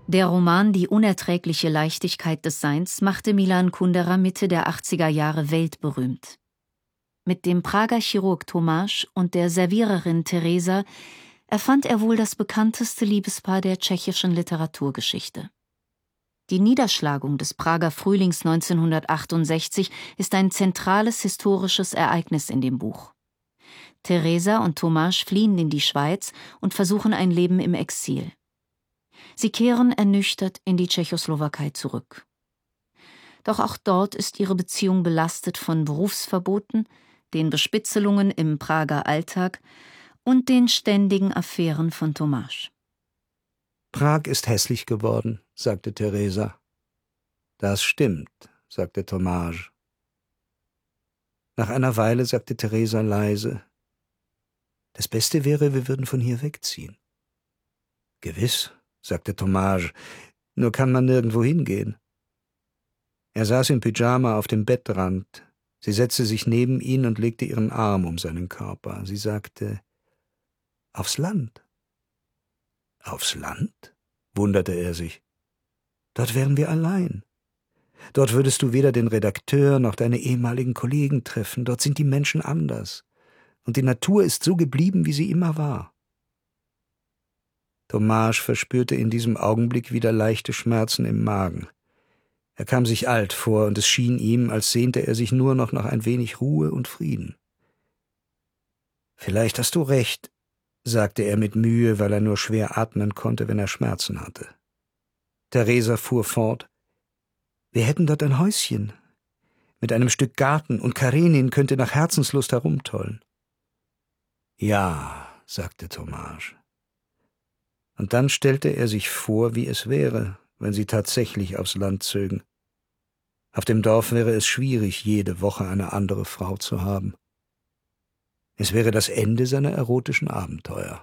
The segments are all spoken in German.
Der Roman »Die unerträgliche Leichtigkeit des Seins« machte Milan Kundera Mitte der 80er Jahre weltberühmt. Mit dem Prager Chirurg Tomáš und der Serviererin Teresa erfand er wohl das bekannteste Liebespaar der tschechischen Literaturgeschichte. Die Niederschlagung des Prager Frühlings 1968 ist ein zentrales historisches Ereignis in dem Buch. Teresa und Tomáš fliehen in die Schweiz und versuchen ein Leben im Exil. Sie kehren ernüchtert in die Tschechoslowakei zurück. Doch auch dort ist ihre Beziehung belastet von Berufsverboten, den Bespitzelungen im Prager Alltag und den ständigen Affären von Tomáš. »Prag ist hässlich geworden«, sagte Teresa. »Das stimmt«, sagte Tomáš. Nach einer Weile sagte Teresa leise: »Das Beste wäre, wir würden von hier wegziehen.« »Gewiss«, sagte Tomáš, »nur kann man nirgendwo hingehen.« Er saß im Pyjama auf dem Bettrand. Sie setzte sich neben ihn und legte ihren Arm um seinen Körper. Sie sagte: »Aufs Land.« »Aufs Land?« wunderte er sich. »Dort wären wir allein. Dort würdest du weder den Redakteur noch deine ehemaligen Kollegen treffen. Dort sind die Menschen anders. Und die Natur ist so geblieben, wie sie immer war.« Tomáš verspürte in diesem Augenblick wieder leichte Schmerzen im Magen. Er kam sich alt vor, und es schien ihm, als sehnte er sich nur noch nach ein wenig Ruhe und Frieden. »Vielleicht hast du recht«, sagte er mit Mühe, weil er nur schwer atmen konnte, wenn er Schmerzen hatte. Teresa fuhr fort: »Wir hätten dort ein Häuschen mit einem Stück Garten, und Karenin könnte nach Herzenslust herumtollen.« »Ja«, sagte Tomáš. Und dann stellte er sich vor, wie es wäre, wenn sie tatsächlich aufs Land zögen. Auf dem Dorf wäre es schwierig, jede Woche eine andere Frau zu haben. Es wäre das Ende seiner erotischen Abenteuer.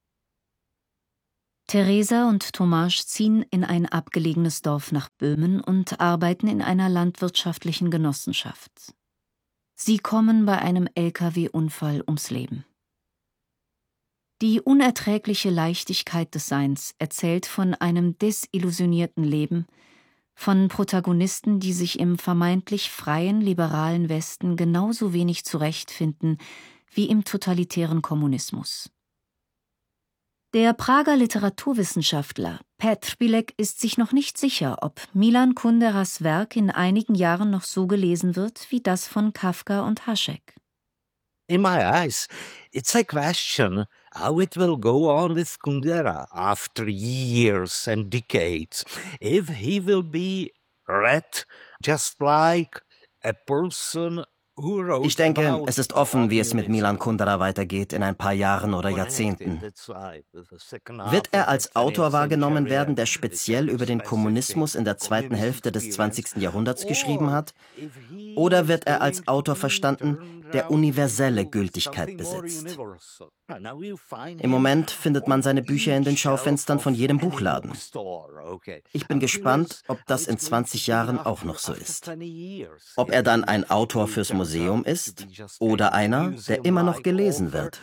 Teresa und Tomáš ziehen in ein abgelegenes Dorf nach Böhmen und arbeiten in einer landwirtschaftlichen Genossenschaft. Sie kommen bei einem LKW-Unfall ums Leben. Die unerträgliche Leichtigkeit des Seins erzählt von einem desillusionierten Leben, von Protagonisten, die sich im vermeintlich freien, liberalen Westen genauso wenig zurechtfinden wie im totalitären Kommunismus. Der Prager Literaturwissenschaftler Petr Bilek ist sich noch nicht sicher, ob Milan Kunderas Werk in einigen Jahren noch so gelesen wird wie das von Kafka und Hašek. In my eyes, it's a question how it will go on with Kundera after years and decades. If he will be read just like a person who wrote. Ich denke, es ist offen, wie es mit Milan Kundera weitergeht in ein paar Jahren oder Jahrzehnten. Wird er als Autor wahrgenommen werden, der speziell über den Kommunismus in der zweiten Hälfte des 20. Jahrhunderts geschrieben hat? Oder wird er als Autor verstanden, der universelle Gültigkeit besitzt? Im Moment findet man seine Bücher in den Schaufenstern von jedem Buchladen. Ich bin gespannt, ob das in 20 Jahren auch noch so ist. Ob er dann ein Autor fürs Museum ist oder einer, der immer noch gelesen wird.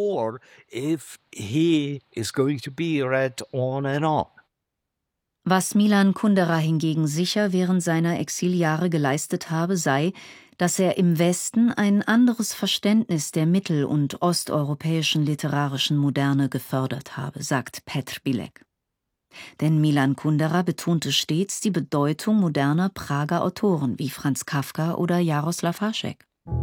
Was Milan Kundera hingegen sicher während seiner Exiljahre geleistet habe, sei, dass er im Westen ein anderes Verständnis der mittel- und osteuropäischen literarischen Moderne gefördert habe, sagt Petr Bilek. Denn Milan Kundera betonte stets die Bedeutung moderner Prager Autoren wie Franz Kafka oder Jaroslav Hašek.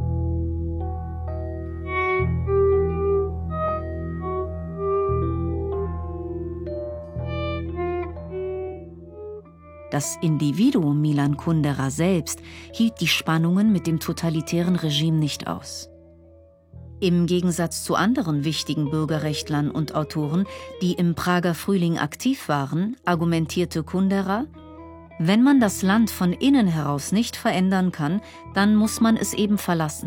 Das Individuum Milan Kundera selbst hielt die Spannungen mit dem totalitären Regime nicht aus. Im Gegensatz zu anderen wichtigen Bürgerrechtlern und Autoren, die im Prager Frühling aktiv waren, argumentierte Kundera: Wenn man das Land von innen heraus nicht verändern kann, dann muss man es eben verlassen.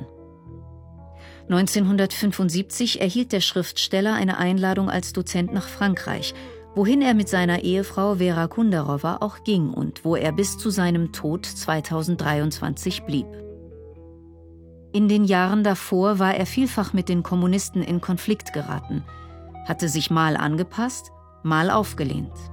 1975 erhielt der Schriftsteller eine Einladung als Dozent nach Frankreich, wohin er mit seiner Ehefrau Vera Kunderowa auch ging und wo er bis zu seinem Tod 2023 blieb. In den Jahren davor war er vielfach mit den Kommunisten in Konflikt geraten, hatte sich mal angepasst, mal aufgelehnt.